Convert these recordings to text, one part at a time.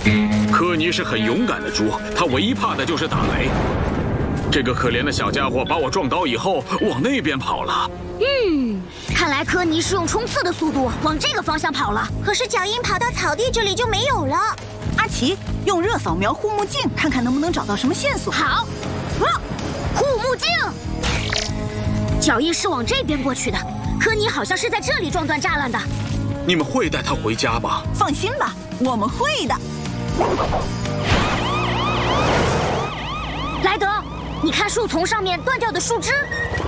科尼是很勇敢的猪，他唯一怕的就是打雷。这个可怜的小家伙把我撞倒以后，往那边跑了。 看来科尼是用冲刺的速度往这个方向跑了。 可是脚印跑到草地这里就没有了。 阿奇，用热扫描护目镜，看看能不能找到什么线索。 好，护目镜，脚印是往这边过去的。科尼好像是在这里撞断栅栏的。 你们会带他回家吧？ 放心吧，我们会的。 莱德，你看树丛上面断掉的树枝，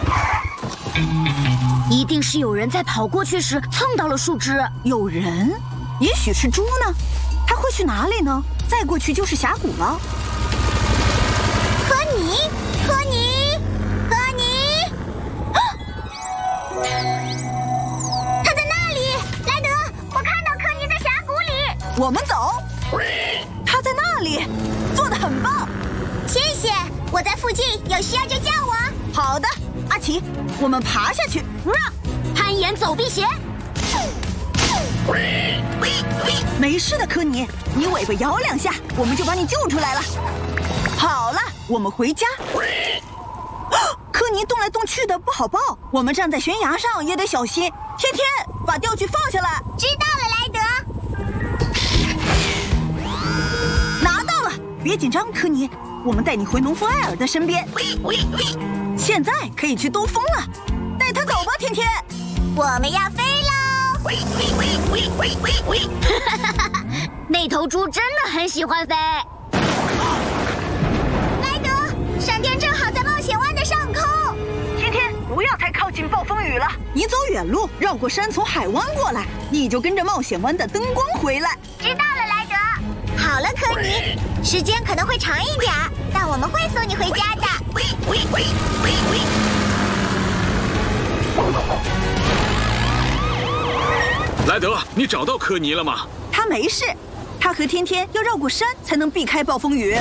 一定是有人在跑过去时蹭到了树枝。 有人？也许是猪呢？他会去哪里呢？再过去就是峡谷了。 科尼，科尼，科尼！他在那里，莱德，我看到科尼在峡谷里。 我们走。他在那里，做得很棒。 谢谢，我在附近，有需要就叫我。 好的，阿奇，我们爬下去。 攀岩走壁鞋。 没事的，科尼，你尾巴摇2下，我们就把你救出来了。好了，我们回家。科尼动来动去的不好抱，我们站在悬崖上也得小心。天天，把钓具放下来。 知道了，莱德。 拿到了，别紧张，科尼，我们带你回农夫艾尔的身边。现在可以去兜风了，带他走吧，天天。 我们要飞喽！ 那头猪真的很喜欢飞。 莱德，闪电正好在冒险湾的上空。 天天，不要太靠近暴风雨了。你走远路，绕过山，从海湾过来，你就跟着冒险湾的灯光回来。 知道了，莱德。好了，科尼，时间可能会长一点，但我们会送你回家的。 莱德，你找到科尼了吗？ 他没事，他和天天要绕过山才能避开暴风雨。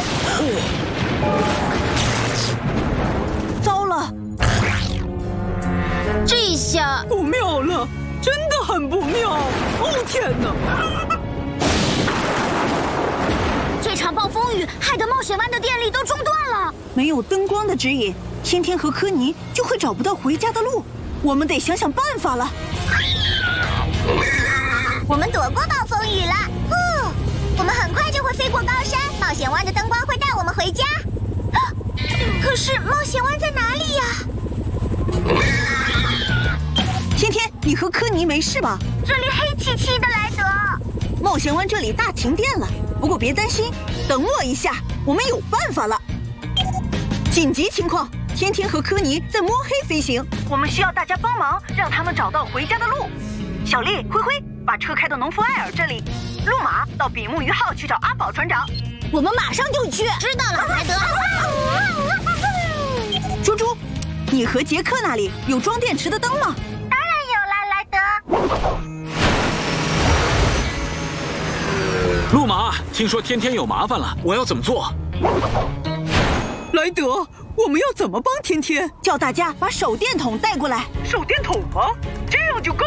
糟了， 这下不妙了，真的很不妙。哦天哪！ 这场暴风雨害得冒险湾的电力都中断了。 没有灯光的指引，天天和科尼就会找不到回家的路。我们得想想办法了。 我们躲过暴风雨了，我们很快就会飞过高山，冒险湾的灯光会带我们回家。可是冒险湾在哪里呀？ 天天，你和科尼没事吧？ 这里黑漆漆的，莱德。 冒险湾这里大停电了，不过别担心，等我一下，我们有办法了。紧急情况，天天和科尼在摸黑飞行，我们需要大家帮忙，让他们找到回家的路。小丽、灰灰，把车开到农夫艾尔这里。路马到比目鱼号去找阿宝船长。 我们马上就去。知道了，莱德。 猪猪，你和杰克那里有装电池的灯吗？ 当然有啦，莱德。 路马，听说天天有麻烦了，我要怎么做？ 莱德，我们要怎么帮天天？叫大家把手电筒带过来。手电筒吗？这